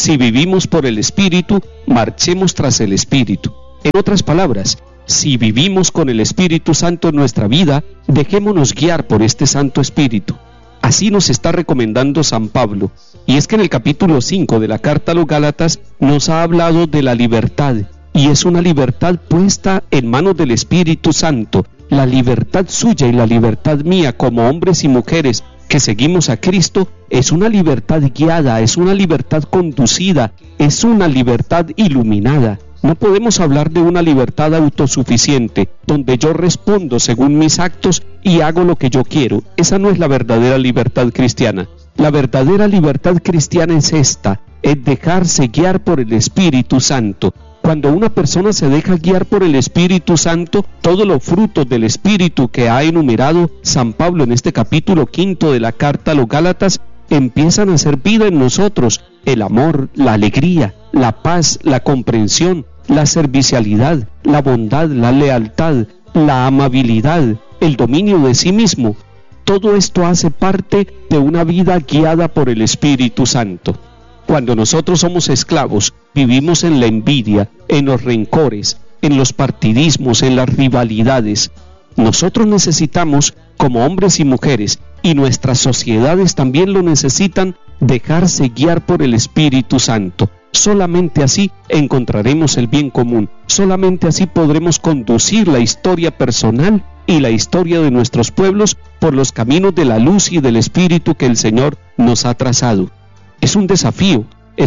Si vivimos por el Espíritu, marchemos tras el Espíritu. En otras palabras, si vivimos con el Espíritu Santo en nuestra vida, dejémonos guiar por este Santo Espíritu. Así nos está recomendando San Pablo. Y es que en el capítulo 5 de la carta a los Gálatas nos ha hablado de la libertad, y es una libertad puesta en manos del Espíritu Santo. La libertad suya y la libertad mía como hombres y mujeres que seguimos a Cristo es una libertad guiada, es una libertad conducida, es una libertad iluminada. No podemos hablar de una libertad autosuficiente, donde yo respondo según mis actos y hago lo que yo quiero. Esa no es la verdadera libertad cristiana. La verdadera libertad cristiana es esta, es dejarse guiar por el Espíritu Santo. Cuando una persona se deja guiar por el Espíritu Santo, todos los frutos del Espíritu que ha enumerado San Pablo en este capítulo 5 de la carta a los Gálatas empiezan a hacer vida en nosotros. El amor, la alegría, la paz, la comprensión, la servicialidad, la bondad, la lealtad, la amabilidad, el dominio de sí mismo. Todo esto hace parte de una vida guiada por el Espíritu Santo. Cuando nosotros somos esclavos, vivimos en la envidia, en los rencores, en los partidismos, en las rivalidades. Nosotros necesitamos, como hombres y mujeres, y nuestras sociedades también lo necesitan, dejarse guiar por el Espíritu Santo. Solamente así encontraremos el bien común. Solamente así podremos conducir la historia personal y la historia de nuestros pueblos por los caminos de la luz y del Espíritu que el Señor nos ha trazado. Es un desafío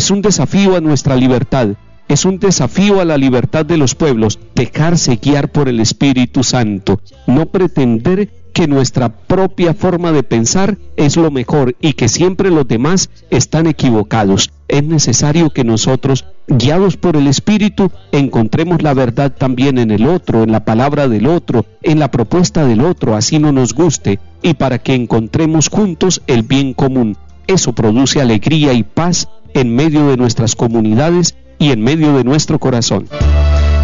a nuestra libertad, es un desafío a la libertad de los pueblos, dejarse guiar por el Espíritu Santo, no pretender que nuestra propia forma de pensar es lo mejor y que siempre los demás están equivocados. Es necesario que nosotros, guiados por el Espíritu, encontremos la verdad también en el otro, en la palabra del otro, en la propuesta del otro, así no nos guste, y para que encontremos juntos el bien común. Eso produce alegría y paz en medio de nuestras comunidades y en medio de nuestro corazón.